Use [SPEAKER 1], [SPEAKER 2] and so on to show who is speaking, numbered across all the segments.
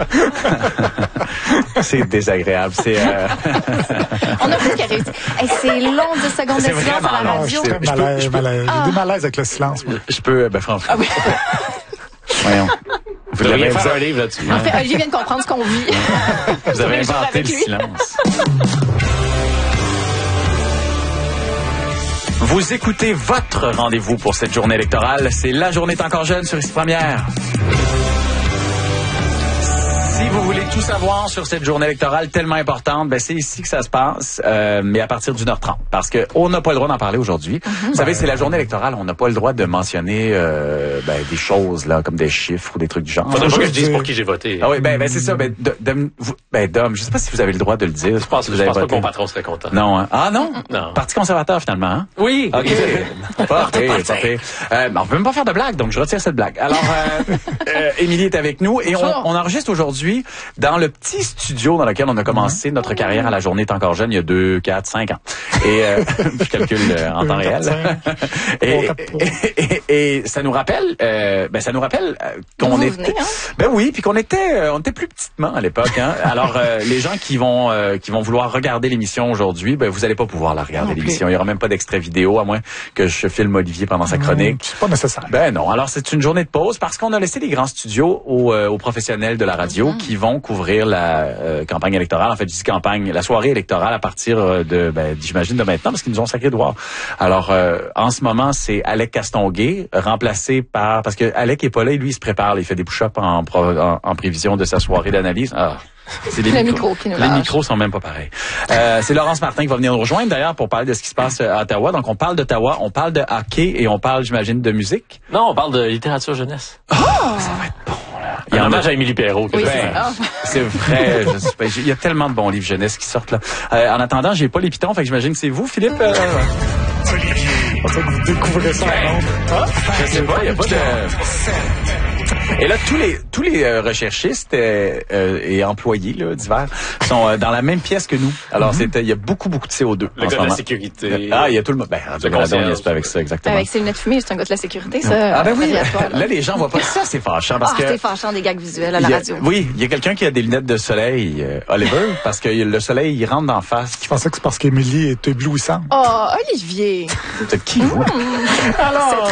[SPEAKER 1] C'est désagréable. C'est.
[SPEAKER 2] On a plus qu'à réussir. Hey, c'est long, 2 secondes de silence à la radio.
[SPEAKER 3] J'ai des malaises avec le silence. Moi.
[SPEAKER 1] Je peux, franchement.
[SPEAKER 2] Ah oui.
[SPEAKER 1] Voyons.
[SPEAKER 4] Vous devriez faire un livre là-dessus.
[SPEAKER 2] En fait, Olivier vient de comprendre ce qu'on vit.
[SPEAKER 1] Vous avez inventé le silence. Vous écoutez votre rendez-vous pour cette journée électorale. C'est La Journée est encore jeune sur Ici Première. Si vous voulez tout savoir sur cette journée électorale tellement importante, c'est ici que ça se passe, mais à partir d'1h30. Parce que on n'a pas le droit d'en parler aujourd'hui. Vous savez, c'est la journée électorale, on n'a pas le droit de mentionner des choses là, comme des chiffres ou des trucs du genre.
[SPEAKER 4] Faudrait pas que je dise pour qui j'ai voté.
[SPEAKER 1] Ah oui, c'est ça. Dom, je sais pas si vous avez le droit de le dire.
[SPEAKER 4] Je pense pas que mon patron serait content.
[SPEAKER 1] Non, hein? Ah non?
[SPEAKER 4] Non.
[SPEAKER 1] Parti conservateur finalement, hein?
[SPEAKER 4] Oui.
[SPEAKER 1] OK. Pas pire. On peut même pas faire de blague, donc je retire cette blague. Alors, Émilie est avec nous et on enregistre aujourd'hui dans le petit studio dans lequel on a commencé notre carrière à La Journée est encore jeune il y a 2, 4, 5 ans. Et je calcule en temps réel. Et ça nous rappelle qu'on était puis qu'on était plus petitement à l'époque, hein. Alors les gens qui vont vouloir regarder l'émission aujourd'hui, vous allez pas pouvoir la regarder l'émission. Il y aura même pas d'extrait vidéo à moins que je filme Olivier pendant sa chronique.
[SPEAKER 3] C'est pas nécessaire.
[SPEAKER 1] Non. Alors c'est une journée de pause parce qu'on a laissé les grands studios aux professionnels de la radio qui vont couvrir la campagne électorale. En fait, je dis campagne, la soirée électorale à partir j'imagine de maintenant parce qu'ils nous ont sacré de voir. Alors en ce moment, c'est Alec Castonguay remplacé parce que Alec est pas là, et lui il se prépare, il fait des push-ups en prévision de sa soirée d'analyse. C'est les micros qui nous lâchent. Les micros sont même pas pareils. C'est Laurence Martin qui va venir nous rejoindre d'ailleurs pour parler de ce qui se passe à Ottawa. Donc on parle d'Ottawa, on parle de hockey et on parle, j'imagine, de musique.
[SPEAKER 4] Non, on parle de littérature jeunesse.
[SPEAKER 1] Ça va être bon là.
[SPEAKER 4] Il y a un hommage à Émilie Perrault.
[SPEAKER 1] C'est vrai. Il y a tellement de bons livres jeunesse qui sortent là. En attendant, j'ai pas les pitons, fait que j'imagine que c'est vous, Philippe.
[SPEAKER 3] Olivier. On va vous découvrir ça en ondes.
[SPEAKER 1] Je sais pas, il y a pas de... Et là, tous les recherchistes et employés là, divers sont dans la même pièce que nous. Alors, il y a beaucoup de CO2
[SPEAKER 4] le
[SPEAKER 1] en ce
[SPEAKER 4] gars de
[SPEAKER 1] moment.
[SPEAKER 4] la sécurité.
[SPEAKER 1] Il y a tout le monde. On y est pas avec ça, exactement.
[SPEAKER 2] Avec ses lunettes fumées, c'est un gars de la sécurité, ça.
[SPEAKER 1] Oui. Là, les gens voient pas ça, c'est fâchant. Parce que
[SPEAKER 2] c'est fâchant, des gags visuels à la radio.
[SPEAKER 1] Oui, il y a quelqu'un qui a des lunettes de soleil, Oliver, parce que le soleil, il rentre d'en face.
[SPEAKER 3] Je pensais que c'est parce qu'Émilie est éblouissante.
[SPEAKER 2] Oh, Olivier!
[SPEAKER 1] C'est qui, vous?
[SPEAKER 3] Alors...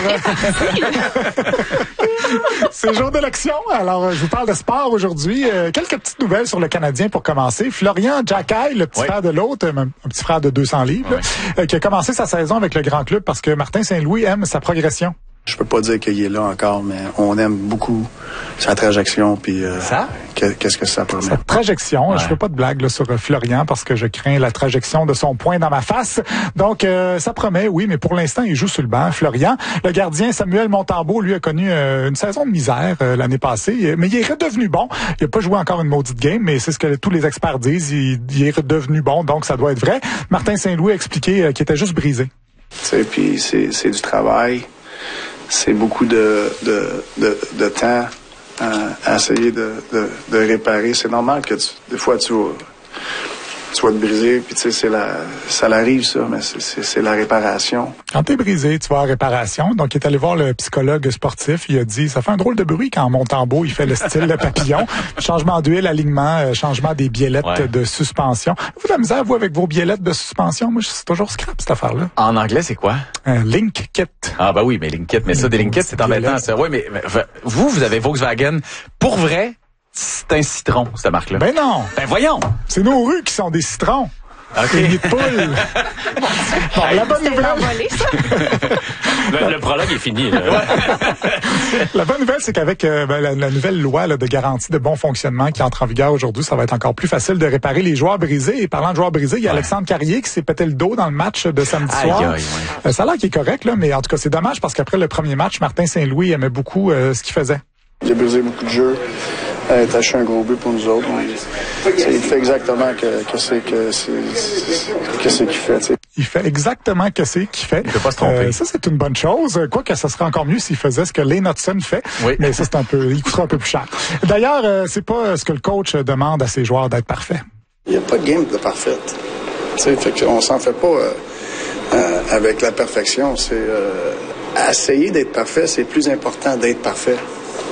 [SPEAKER 3] C'est jour d'élection. Alors, je vous parle de sport aujourd'hui. Quelques petites nouvelles sur le Canadien pour commencer. Florian Jacquet, le petit frère de l'autre, un petit frère de 200 livres, qui a commencé sa saison avec le grand club parce que Martin Saint-Louis aime sa progression.
[SPEAKER 5] Je peux pas dire qu'il est là encore, mais on aime beaucoup sa trajection puis qu'est-ce que ça permet.
[SPEAKER 3] Sa trajection, je fais pas de blague là, sur Florian parce que je crains la trajection de son poing dans ma face. Donc ça promet, oui, mais pour l'instant, il joue sur le banc. Florian, le gardien Samuel Montembeault, lui a connu une saison de misère l'année passée, mais il est redevenu bon. Il a pas joué encore une maudite game, mais c'est ce que tous les experts disent, il est redevenu bon, donc ça doit être vrai. Martin Saint-Louis a expliqué qu'il était juste brisé.
[SPEAKER 5] Tu sais, puis c'est du travail. C'est beaucoup de temps à essayer de réparer. C'est normal que des fois tu vas te briser, puis tu sais, ça l'arrive ça, mais c'est la réparation.
[SPEAKER 3] Quand t'es brisé, tu vas à réparation. Donc, il est allé voir le psychologue sportif. Il a dit, ça fait un drôle de bruit quand Montembeault, il fait le style de papillon. Changement d'huile, alignement, changement des biellettes de suspension. Vous de la misère, vous, avec vos biellettes de suspension? Moi, c'est toujours scrap, cette affaire-là.
[SPEAKER 1] En anglais, c'est quoi?
[SPEAKER 3] Un link kit.
[SPEAKER 1] Ah, oui, mais link kit. Mais ça, des link kits, c'est embêtant, ça. Oui, mais vous avez Volkswagen. Pour vrai, c'est un citron, cette marque-là.
[SPEAKER 3] Ben non!
[SPEAKER 1] Ben voyons!
[SPEAKER 3] C'est nos rues qui sont des citrons.
[SPEAKER 1] OK.
[SPEAKER 3] Des nids de poule. Bon, la bonne nouvelle...
[SPEAKER 4] Le prologue est fini. Là.
[SPEAKER 3] La bonne nouvelle, c'est qu'avec la nouvelle loi là, de garantie de bon fonctionnement qui entre en vigueur aujourd'hui, ça va être encore plus facile de réparer les joueurs brisés. Et parlant de joueurs brisés, il y a Alexandre Carrier qui s'est pété le dos dans le match de samedi soir. Ça a l'air qu'il est correct, là, mais en tout cas, c'est dommage parce qu'après le premier match, Martin Saint-Louis aimait beaucoup ce qu'il faisait.
[SPEAKER 5] Il a brisé beaucoup de jeux. Taché un gros but pour nous autres. Il fait exactement ce qu'il fait. T'sais.
[SPEAKER 3] Il fait exactement ce qu'il fait.
[SPEAKER 1] Il peut pas se tromper.
[SPEAKER 3] Ça, c'est une bonne chose. Quoique, ça serait encore mieux s'il faisait ce que Lane Hudson fait. Oui. Mais ça, il coûtera un peu plus cher. D'ailleurs, c'est pas ce que le coach demande à ses joueurs d'être parfaits.
[SPEAKER 5] Il n'y a pas de game de parfaite. Fait qu'on s'en fait pas avec la perfection. C'est essayer d'être parfait, c'est plus important d'être parfait.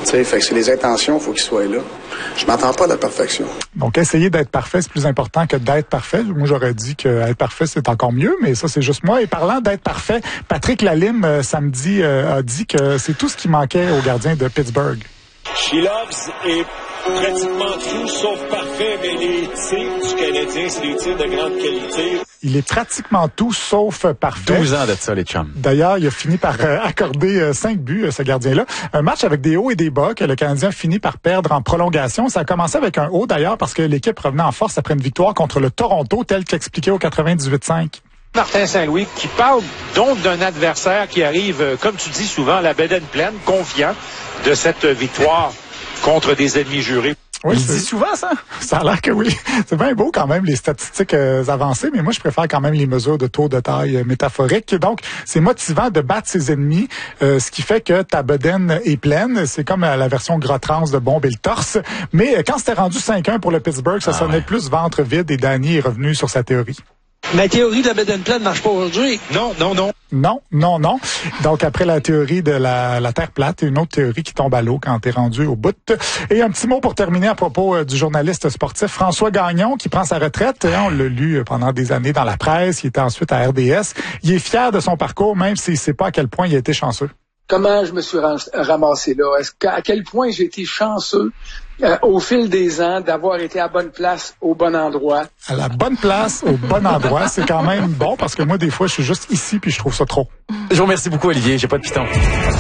[SPEAKER 5] Fait que c'est les intentions, il faut qu'ils soient là. Je m'attends pas à la perfection.
[SPEAKER 3] Donc, essayer d'être parfait, c'est plus important que d'être parfait. Moi, j'aurais dit qu'être parfait, c'est encore mieux, mais ça, c'est juste moi. Et parlant d'être parfait, Patrick Lalime, samedi, a dit que c'est tout ce qui manquait au gardien de Pittsburgh.
[SPEAKER 6] She Loves est pratiquement tout sauf parfait, mais les tirs du Canadien, c'est des tirs de grande qualité.
[SPEAKER 3] Il est pratiquement tout sauf parfait.
[SPEAKER 1] 12 ans de ça, les chums.
[SPEAKER 3] D'ailleurs, il a fini par accorder 5 buts, ce gardien-là. Un match avec des hauts et des bas que le Canadien finit par perdre en prolongation. Ça a commencé avec un haut, d'ailleurs, parce que l'équipe revenait en force après une victoire contre le Toronto, tel qu'expliqué au 98.5.
[SPEAKER 7] Martin Saint-Louis qui parle donc d'un adversaire qui arrive, comme tu dis souvent, la bedaine pleine, confiant de cette victoire contre des ennemis jurés.
[SPEAKER 3] Oui,
[SPEAKER 1] il dit souvent ça?
[SPEAKER 3] Ça a l'air que oui. C'est bien beau quand même, les statistiques avancées, mais moi, je préfère quand même les mesures de tour de taille métaphoriques. Donc, c'est motivant de battre ses ennemis, ce qui fait que ta bedaine est pleine. C'est comme la version gras trans de bomber le torse. Mais quand c'était rendu 5-1 pour le Pittsburgh, ça sonnait plus ventre vide et Danny est revenu sur sa théorie.
[SPEAKER 8] Ma théorie de la bedaine pleine marche pas aujourd'hui.
[SPEAKER 7] Non.
[SPEAKER 3] Non. Donc, après la théorie de la Terre plate, une autre théorie qui tombe à l'eau quand t'es rendu au bout. Et un petit mot pour terminer à propos du journaliste sportif François Gagnon qui prend sa retraite. On l'a lu pendant des années dans la presse. Il était ensuite à RDS. Il est fier de son parcours, même s'il ne sait pas à quel point il a été chanceux.
[SPEAKER 8] Comment je me suis ramassé là? À quel point j'ai été chanceux au fil des ans d'avoir été à bonne place au bon endroit?
[SPEAKER 3] À la bonne place, au bon endroit, c'est quand même bon parce que moi, des fois, je suis juste ici puis je trouve ça trop.
[SPEAKER 1] Je vous remercie beaucoup, Olivier. J'ai pas de piton.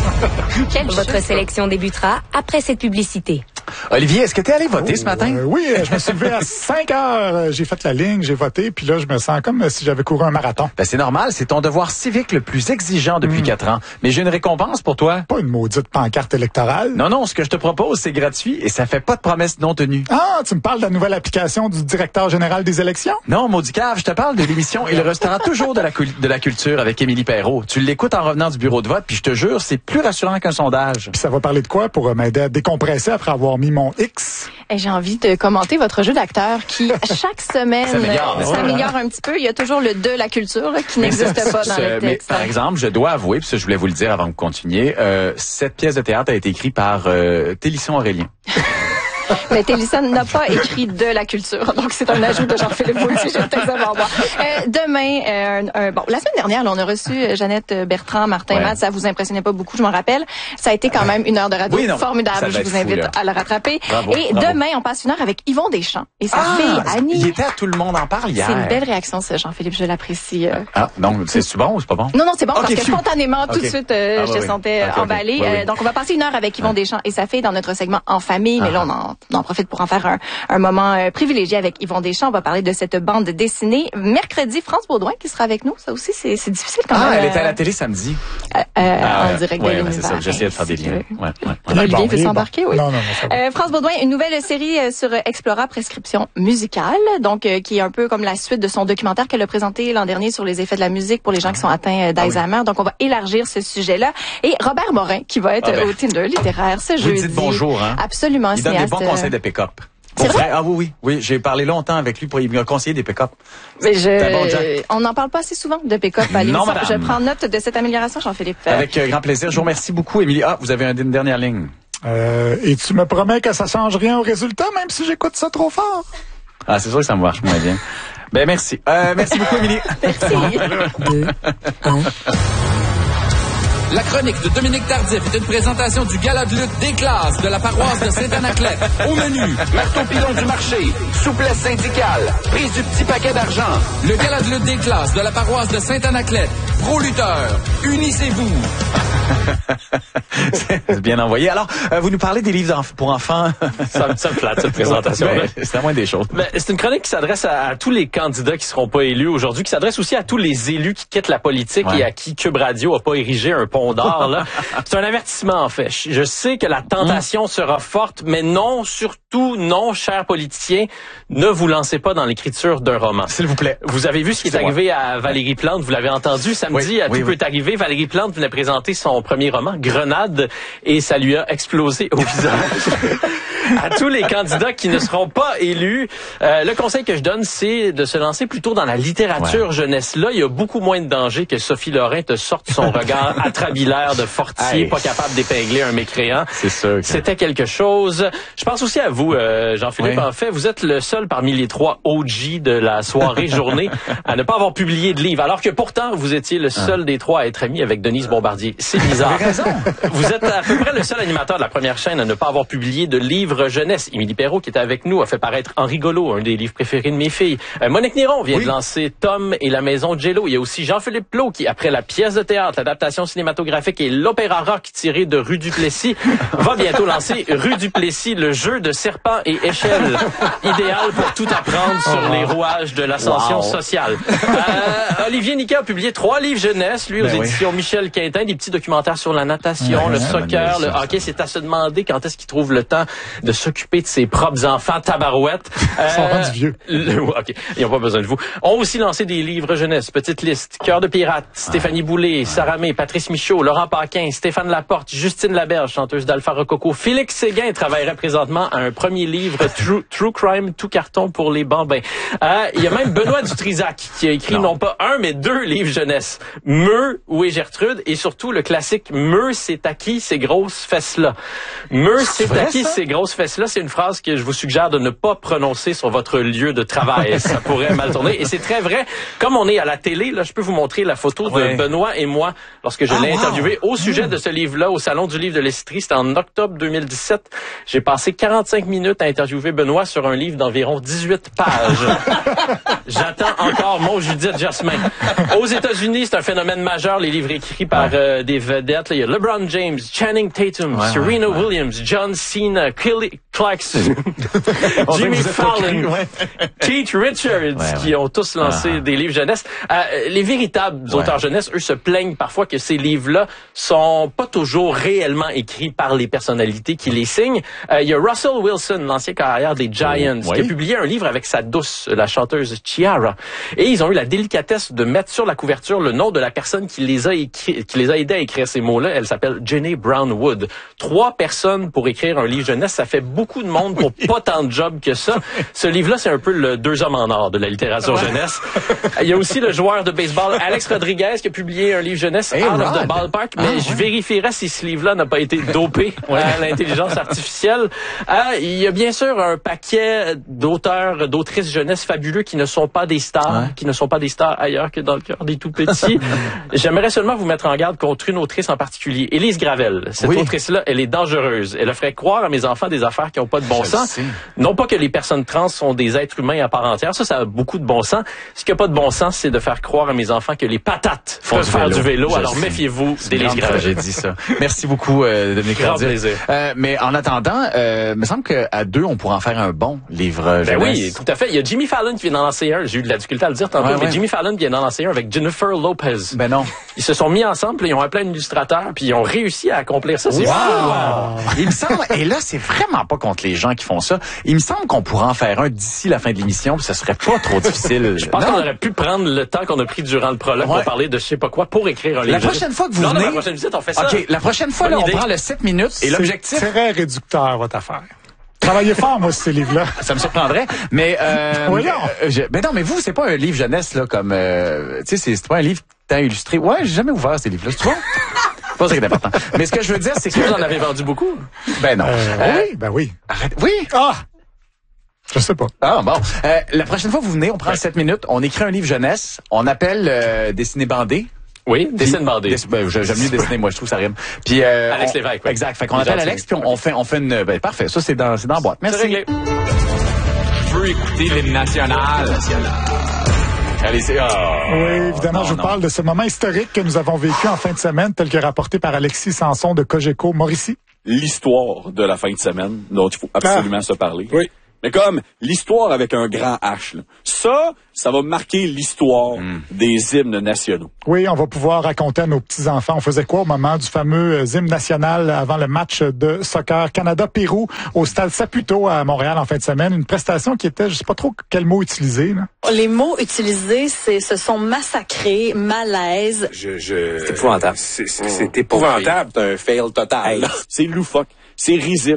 [SPEAKER 9] Votre sélection débutera après cette publicité.
[SPEAKER 1] Olivier, est-ce que tu es allé voter ce matin?
[SPEAKER 3] Oui, je me suis levé à 5 heures. J'ai fait la ligne, j'ai voté, puis là, je me sens comme si j'avais couru un marathon.
[SPEAKER 1] Ben, c'est normal, c'est ton devoir civique le plus exigeant depuis 4 ans. Mais j'ai une récompense pour toi.
[SPEAKER 3] Pas une maudite pancarte électorale.
[SPEAKER 1] Non, ce que je te propose, c'est gratuit et ça fait pas de promesses non tenues.
[SPEAKER 3] Ah, tu me parles de la nouvelle application du directeur général des élections?
[SPEAKER 1] Non, maudit cave, je te parle de l'émission Il restera toujours de la culture avec Émilie Perrault. Tu l'écoutes en revenant du bureau de vote, puis je te jure, c'est plus rassurant qu'un sondage.
[SPEAKER 3] Puis ça va parler de quoi pour m'aider à décompresser après avoir mis mon X?
[SPEAKER 2] Et j'ai envie de commenter votre jeu d'acteur qui, chaque semaine, s'améliore un petit peu. Il y a toujours le de la culture là, qui n'existe pas dans le texte.
[SPEAKER 1] Mais, par exemple, je dois avouer, puis ça, je voulais vous le dire avant que vous continuiez, cette pièce de théâtre a été écrite par Télisson Aurélien.
[SPEAKER 2] Mais Télisson n'a pas écrit de la culture, donc c'est un ajout de Jean-Philippe Vautier, je vais peut-être savoir moi. Demain, la semaine dernière, là, on a reçu Jeannette Bertrand, Martin Matt, ça vous impressionnait pas beaucoup, je m'en rappelle. Ça a été quand même une heure de radio formidable, je vous invite à le rattraper. Bravo. Demain, on passe une heure avec Yvon Deschamps et sa fille Annie.
[SPEAKER 1] Il était à Tout le monde en parle hier.
[SPEAKER 2] C'est une belle réaction, ça, Jean-Philippe, je l'apprécie.
[SPEAKER 1] Donc, c'est bon ou c'est pas bon?
[SPEAKER 2] Non, c'est bon, parce que spontanément, tout de suite, je te sentais emballé. Oui. Donc, on va passer une heure avec Yvon Deschamps et sa fille dans notre segment En famille, mais là, on en profite pour en faire un moment privilégié avec Yvon Deschamps. On va parler de cette bande dessinée. Mercredi, France Baudouin qui sera avec nous. Ça aussi, c'est difficile quand même.
[SPEAKER 1] Elle était à la télé samedi.
[SPEAKER 2] En direct de l'univers.
[SPEAKER 1] C'est ça, j'essayais de faire des liens.
[SPEAKER 2] Olivier veut s'embarquer, oui.
[SPEAKER 3] Non,
[SPEAKER 2] France Baudouin, une nouvelle série sur Explora Prescription musicale, donc qui est un peu comme la suite de son documentaire qu'elle a présenté l'an dernier sur les effets de la musique pour les gens qui sont atteints d'Alzheimer. Donc, on va élargir ce sujet-là. Et Robert Morin, qui va être au Tinder littéraire ce jeudi.
[SPEAKER 1] Vous dites bonjour, hein?
[SPEAKER 2] Absolument.
[SPEAKER 1] Il donne des bons conseils de pick-up.
[SPEAKER 2] C'est vrai?
[SPEAKER 1] Ah oui, j'ai parlé longtemps avec lui pour il me conseiller des pick-up.
[SPEAKER 2] Mais on n'en parle pas assez souvent de pick-up à l'émission. Je prends note de cette amélioration, Jean-Philippe.
[SPEAKER 1] Avec grand plaisir. Je vous remercie beaucoup, Émilie. Vous avez une dernière ligne.
[SPEAKER 3] Et tu me promets que ça change rien au résultat, même si j'écoute ça trop fort?
[SPEAKER 1] Ah, c'est sûr que ça me marche moins bien. Ben, merci. Merci beaucoup, Émilie.
[SPEAKER 2] Merci.
[SPEAKER 9] 2, 1.
[SPEAKER 10] La chronique de Dominique Tardif est une présentation du gala de lutte des classes de la paroisse de Saint-Anaclet. Au menu, marteau pilon du marché, souplesse syndicale, prise du petit paquet d'argent. Le gala de lutte des classes de la paroisse de Saint-Anaclet. Pro lutteurs, unissez-vous.
[SPEAKER 1] C'est bien envoyé. Alors, vous nous parlez des livres pour enfants.
[SPEAKER 4] Ça me flatte, cette présentation-là.
[SPEAKER 1] C'est la moindre des choses.
[SPEAKER 4] C'est une chronique qui s'adresse à tous les candidats qui seront pas élus aujourd'hui, qui s'adresse aussi à tous les élus qui quittent la politique et à qui Cube Radio a pas érigé un pont d'or. Là. C'est un avertissement, en fait. Je sais que la tentation sera forte, mais non, surtout non, chers politiciens, ne vous lancez pas dans l'écriture d'un roman.
[SPEAKER 1] S'il vous plaît.
[SPEAKER 4] Vous avez vu ce qui est arrivé à Valérie Plante, vous l'avez entendu samedi, Tout peut arriver. Valérie Plante venait présenter son premier roman, Grenade, et ça lui a explosé au visage. À tous les candidats qui ne seront pas élus, le conseil que je donne, c'est de se lancer plutôt dans la littérature jeunesse. Là, il y a beaucoup moins de danger que Sophie Lorrain te sorte son regard atrabilaire de Fortier, pas capable d'épingler un mécréant.
[SPEAKER 1] C'est sûr.
[SPEAKER 4] C'était quelque chose. Je pense aussi à vous, Jean-Philippe. En fait, vous êtes le seul parmi les 3 OG de la soirée-journée à ne pas avoir publié de livre, alors que pourtant, vous étiez le seul des 3 à être ami avec Denise Bombardier. C'est bizarre.
[SPEAKER 1] Vous avez raison.
[SPEAKER 4] Vous êtes à peu près le seul animateur de la première chaîne à ne pas avoir publié de livre jeunesse. Émilie Perrault, qui était avec nous, a fait paraître Henri Golo, un des livres préférés de mes filles. Monique Néron vient de lancer Tom et la maison de Jello. Il y a aussi Jean-Philippe Plot, qui, après la pièce de théâtre, l'adaptation cinématographique et l'opéra rock tiré de Rue Duplessis, va bientôt lancer Rue Duplessis, le jeu de serpent et échelle, idéal pour tout apprendre sur les rouages de l'ascension sociale. Olivier Niquet a publié 3 livres jeunesse, lui, aux éditions Michel Quintin, des petits documentaires sur la natation, le soccer, le hockey. C'est à se demander quand est-ce qu'il trouve le temps de s'occuper de ses propres enfants tabarouettes.
[SPEAKER 3] Ils sont rendus vieux.
[SPEAKER 4] OK, ils n'ont pas besoin de vous. On a aussi lancé des livres jeunesse, Petite liste, Cœur de pirate, Stéphanie Boulay, Sarah May, Patrice Michaud, Laurent Paquin, Stéphane Laporte, Justine Laberge, chanteuse d'Alpha Rococo. Félix Séguin travaillerait présentement à un premier livre True Crime, tout carton pour les bambins. Il y a même Benoît Dutrisac qui a écrit non pas 1 mais 2 livres jeunesse. Meu, où est Gertrude? Et surtout le classique Meu, c'est à qui ces grosses fesses-là? Meu, c'est à qui ces grosses fesses-là? C'est une phrase que je vous suggère de ne pas prononcer sur votre lieu de travail. Ça pourrait mal tourner. Et c'est très vrai. Comme on est à la télé, là, je peux vous montrer la photo de Benoît et moi lorsque je l'ai interviewé au sujet de ce livre-là au Salon du livre de l'Estrie. C'était en octobre 2017. J'ai passé 45 minutes à interviewer Benoît sur un livre d'environ 18 pages. J'attends encore mon Judith Jasmin. Aux États-Unis, c'est un phénomène majeur, les livres écrits par des vedettes. Là, il y a LeBron James, Channing Tatum, Serena Williams, John Cena, Kelly Clarkson, Jimmy Fallon, Keith Richards, qui ont tous lancé des livres jeunesse. Les véritables auteurs jeunesse, eux, se plaignent parfois que ces livres-là sont pas toujours réellement écrits par les personnalités qui les signent. Il y a Russell Wilson, l'ancien carrière des Giants, qui a publié un livre avec sa douce, la chanteuse Ciara. Et ils ont eu la délicatesse de mettre sur la couverture le nom de la personne qui les a aidés à écrire ces mots-là. Elle s'appelle Jenny Brown Wood. 3 personnes pour écrire un livre jeunesse, ça fait beaucoup de monde pour pas tant de job que ça. Ce livre-là, c'est un peu le 2 hommes en or de la littérature jeunesse. Il y a aussi le joueur de baseball Alex Rodriguez qui a publié un livre jeunesse, Out of the Ballpark, mais je vérifierai si ce livre-là n'a pas été dopé à l'intelligence artificielle. Il y a bien sûr un paquet d'auteurs, d'autrices jeunesse fabuleux qui ne sont pas des stars, qui ne sont pas des stars ailleurs que dans le cœur des tout-petits. J'aimerais seulement vous mettre en garde contre une autrice en particulier, Élise Gravel. Cette autrice-là, elle est dangereuse. Elle ferait croire à mes enfants des affaires qui n'ont pas de bon sens. Non pas que les personnes trans sont des êtres humains à part entière, ça a beaucoup de bon sens. Ce qui n'a pas de bon sens, c'est de faire croire à mes enfants que les patates peuvent faire du vélo. Alors méfiez-vous d'Élise Gravel.
[SPEAKER 1] J'ai dit ça. Merci beaucoup, Dominique
[SPEAKER 4] Grand
[SPEAKER 1] Tardif.
[SPEAKER 4] plaisir.
[SPEAKER 1] Mais en attendant, me semble qu'à 2, on pourra en faire un bon livre jeunesse.
[SPEAKER 4] Oui, tout à fait. Il y a Jimmy Fallon qui vient d'en lancer un. J'ai eu de la difficulté à le dire tantôt, mais Jimmy Fallon vient d'en lancer un avec Jennifer Lopez.
[SPEAKER 1] Ben non.
[SPEAKER 4] Ils se sont mis ensemble, ils ont appelé un illustrateur, puis ils ont réussi à accomplir ça. C'est fou.
[SPEAKER 1] Il me semble, et là, c'est vraiment pas contre les gens qui font ça. Il me semble qu'on pourrait en faire un d'ici la fin de l'émission, puis ça serait pas trop difficile.
[SPEAKER 4] Je pense qu'on aurait pu prendre le temps qu'on a pris durant le prologue pour parler de je sais pas quoi pour écrire un livre.
[SPEAKER 1] La prochaine fois que vous venez...
[SPEAKER 4] la prochaine visite, on fait ça.
[SPEAKER 1] OK, la prochaine fois, là, on prend le 7 minutes et l'objectif...
[SPEAKER 3] C'est très réducteur, votre affaire. Travaillez fort, moi, sur ces livres-là.
[SPEAKER 1] Ça me surprendrait, mais mais non, mais vous, c'est pas un livre jeunesse là comme tu sais, c'est pas un livre tant illustré. Ouais, j'ai jamais ouvert ces livres-là, tu vois. C'est pas ça qui est important. Mais ce que je veux dire, c'est que
[SPEAKER 4] vous en avez vendu beaucoup.
[SPEAKER 1] Ben non.
[SPEAKER 3] Oui.
[SPEAKER 1] Arrête. Oui.
[SPEAKER 3] Je sais pas.
[SPEAKER 1] Bon. La prochaine fois que vous venez, on prend 7 minutes, on écrit un livre jeunesse, on appelle Dessiné bandé.
[SPEAKER 4] Oui, Dessine bandé.
[SPEAKER 1] J'aime mieux dessiner, moi, je trouve ça rime. Puis
[SPEAKER 4] Alex Lévesque. Oui.
[SPEAKER 1] Exact. Fait qu'on appelle Alex, puis on fait une... parfait, ça c'est dans la boîte. Merci.
[SPEAKER 4] C'est réglé.
[SPEAKER 10] Je veux écouter l'hymne national.
[SPEAKER 1] Allez,
[SPEAKER 3] oui, évidemment, je vous parle de ce moment historique que nous avons vécu en fin de semaine, tel que rapporté par Alexis Sanson de Cogeco Mauricie.
[SPEAKER 11] L'histoire de la fin de semaine dont il faut absolument se parler. Oui. Mais comme l'histoire avec un grand H. Là. Ça va marquer l'histoire des hymnes nationaux.
[SPEAKER 3] Oui, on va pouvoir raconter à nos petits-enfants. On faisait quoi au moment du fameux hymne national avant le match de soccer Canada-Pérou au stade Saputo à Montréal en fin de semaine. Une prestation qui était, je sais pas trop quel mot utiliser. Là.
[SPEAKER 12] Les mots utilisés, ce sont massacrés, malaise.
[SPEAKER 11] C'est épouvantable. C'est épouvantable. C'est un fail total. Hey, c'est loufoque. C'est risible.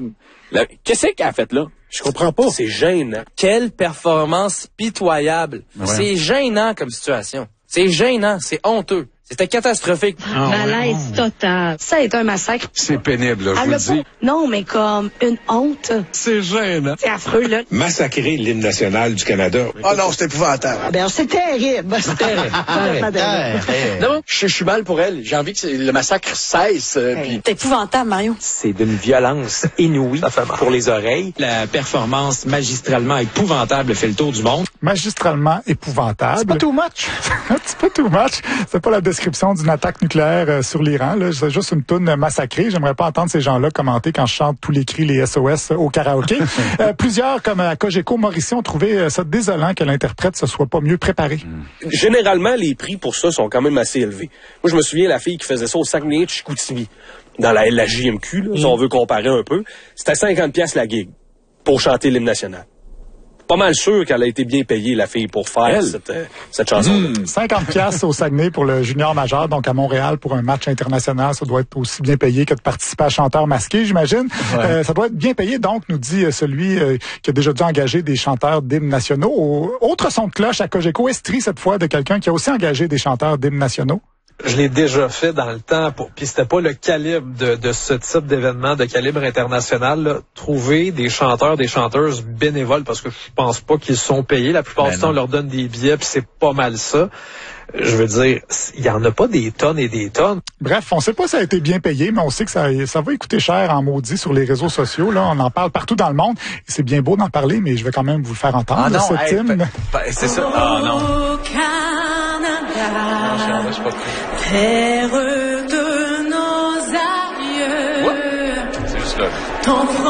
[SPEAKER 11] Qu'est-ce qu'elle a fait là?
[SPEAKER 13] Je comprends pas. C'est gênant. Quelle performance pitoyable. Ouais. C'est gênant comme situation. C'est gênant. C'est honteux. C'était catastrophique.
[SPEAKER 14] Malaise total. Ça a été un massacre.
[SPEAKER 15] C'est pénible, là, je vous le dis.
[SPEAKER 14] Non, mais comme une honte.
[SPEAKER 15] C'est gênant.
[SPEAKER 14] C'est affreux, là.
[SPEAKER 15] Massacrer l'hymne national du Canada.
[SPEAKER 8] Ah non, c'est épouvantable.
[SPEAKER 14] Ben, c'est terrible. C'est terrible.
[SPEAKER 13] Non, je suis mal pour elle. J'ai envie que le massacre cesse.
[SPEAKER 12] C'est épouvantable, Mario.
[SPEAKER 13] C'est d'une violence inouïe pour les oreilles.
[SPEAKER 16] La performance magistralement épouvantable fait le tour du monde.
[SPEAKER 3] Magistralement épouvantable.
[SPEAKER 13] C'est pas too much.
[SPEAKER 3] C'est pas too much. C'est pas la description d'une attaque nucléaire sur l'Iran. Là. C'est juste une toune massacrée. J'aimerais pas entendre ces gens-là commenter quand je chante tous les cris, les SOS au karaoké. Plusieurs, comme à Cogeco Mauricie, ont trouvé ça désolant que l'interprète se soit pas mieux préparé.
[SPEAKER 13] Généralement, les prix pour ça sont quand même assez élevés. Moi, je me souviens, la fille qui faisait ça au Saguenay-Chicoutimi, dans la JMQ, là, si on veut comparer un peu, c'était 50$ la gig pour chanter l'hymne national. Pas mal sûr qu'elle a été bien payée, la fille, pour faire cette chanson-là.
[SPEAKER 3] 50$ au Saguenay pour le junior majeur, donc à Montréal pour un match international, ça doit être aussi bien payé que de participer à chanteur masqué, j'imagine. Ouais. Ça doit être bien payé, donc, nous dit celui qui a déjà dû engager des chanteurs d'hymnes nationaux. Autre son de cloche à Cogeco, Estrie, cette fois, de quelqu'un qui a aussi engagé des chanteurs d'hymnes nationaux.
[SPEAKER 17] Je l'ai déjà fait dans le temps, puis c'était pas le calibre de ce type d'événement de calibre international. Là. Trouver des chanteurs, des chanteuses bénévoles, parce que je pense pas qu'ils sont payés. La plupart du temps, on leur donne des billets, puis c'est pas mal ça. Je veux dire, il y en a pas des tonnes et des tonnes.
[SPEAKER 3] Bref, on sait pas si ça a été bien payé, mais on sait que ça va coûter cher en maudit sur les réseaux sociaux. Là, on en parle partout dans le monde. Et c'est bien beau d'en parler, mais je vais quand même vous le faire entendre.
[SPEAKER 1] Ah non,
[SPEAKER 3] cette hymne.
[SPEAKER 1] C'est ça. Ah non.
[SPEAKER 14] Canada, terre de nos aïeux.
[SPEAKER 1] C'est juste là.
[SPEAKER 14] Ton